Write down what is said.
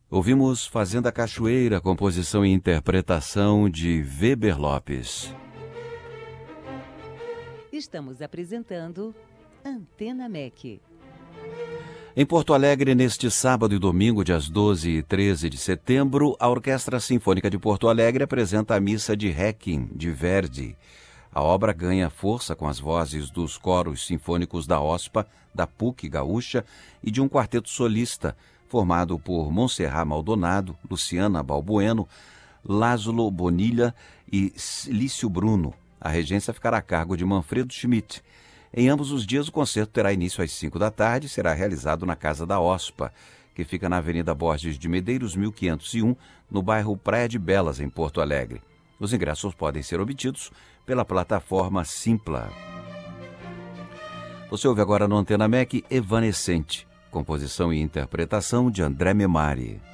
Ouvimos Fazenda Cachoeira, composição e interpretação de Weber Lopes. Estamos apresentando Antena MEC. Em Porto Alegre, neste sábado e domingo, dias 12 e 13 de setembro, a Orquestra Sinfônica de Porto Alegre apresenta a Missa de Requiem, de Verdi. A obra ganha força com as vozes dos coros sinfônicos da OSPA, da PUC Gaúcha e de um quarteto solista, formado por Montserrat Maldonado, Luciana Balbueno, Lázaro Bonilha e Lício Bruno. A regência ficará a cargo de Manfredo Schmidt. Em ambos os dias, o concerto terá início às 5 da tarde e será realizado na Casa da OSPA, que fica na Avenida Borges de Medeiros, 1501, no bairro Praia de Belas, em Porto Alegre. Os ingressos podem ser obtidos pela plataforma Simpla. Você ouve agora no Antena MEC Evanescente, composição e interpretação de André Memari.